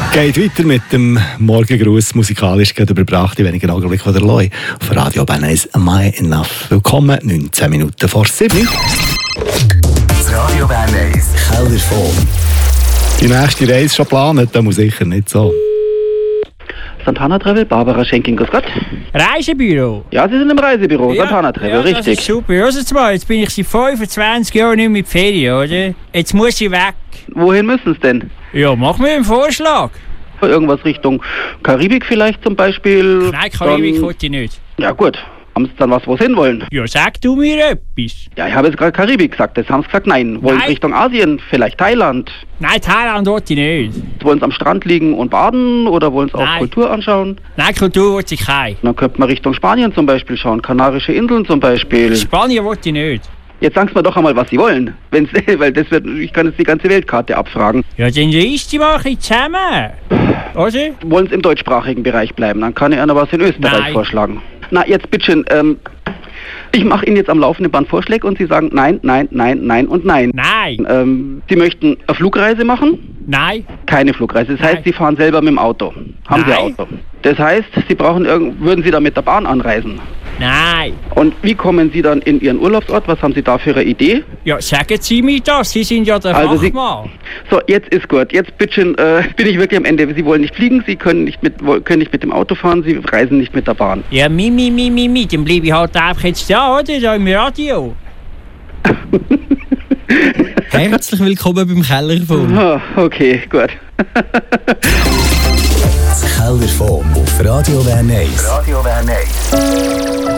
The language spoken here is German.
Geht weiter mit dem Morgengruß, musikalisch gerade überbracht in wenigen Augenblicken von der Loi auf Radio Bern 1 «Am I Enough». Willkommen, 19 Minuten vor 7. Das Radio Bern 1 Kellerform. Die nächste Reise schon geplant, da muss sicher nicht so. Santana Travel, Barbara Schenking, grüß Gott. Reisebüro? Ja, Sie sind im Reisebüro, Santana Travel, ja, richtig. Das ist super. Hört mal, jetzt bin ich seit 25 Jahren nicht mehr in die Ferien, oder? Jetzt muss ich weg. Wohin müssen Sie denn? Ja, mach mir einen Vorschlag. Irgendwas Richtung Karibik vielleicht zum Beispiel? Nein, Karibik wollte ich nicht. Ja gut, haben Sie dann was, wo Sie hinwollen? Ja, sag du mir etwas. Ja, ich habe jetzt gerade Karibik gesagt, das haben Sie gesagt, nein. Wollen Sie Nein. Richtung Asien, vielleicht Thailand? Nein, Thailand wollte ich nicht. Wollen Sie am Strand liegen und baden oder wollen Sie auch Nein. Kultur anschauen? Nein, Kultur wollte ich keine. Dann könnte man Richtung Spanien zum Beispiel schauen, Kanarische Inseln zum Beispiel. Spanien wollte ich nicht. Jetzt sagen Sie mir doch einmal, was Sie wollen. Weil das wird, ich kann jetzt die ganze Weltkarte abfragen. Ja, dann reißt die mal ein bisschen zusammen. Oder? Wollen Sie im deutschsprachigen Bereich bleiben? Dann kann ich Ihnen was in Österreich Nein. vorschlagen. Na, jetzt bitteschön, ich mache Ihnen jetzt am laufenden Band Vorschläge und Sie sagen nein, nein, nein, nein und nein. Nein. Sie möchten eine Flugreise machen? Nein. Keine Flugreise. Das Nein. heißt, Sie fahren selber mit dem Auto. Haben Sie Nein. Auto? Das heißt, Sie brauchen würden Sie da mit der Bahn anreisen? Nein. Und wie kommen Sie dann in Ihren Urlaubsort? Was haben Sie da für eine Idee? Ja, sagen Sie mir das. Sie sind ja der Also Sie- Fachmann. So, jetzt ist gut. Jetzt bitteschön, bin ich wirklich am Ende. Sie wollen nicht fliegen, Sie können nicht mit dem Auto fahren, Sie reisen nicht mit der Bahn. Ja, dann bleibe ich halt einfach jetzt da, oder? Da im Radio. Herzlich willkommen beim Kellerfon. Ah, okay, gut. Das Kellerform auf Radio Bern 1. Radio Bern 1.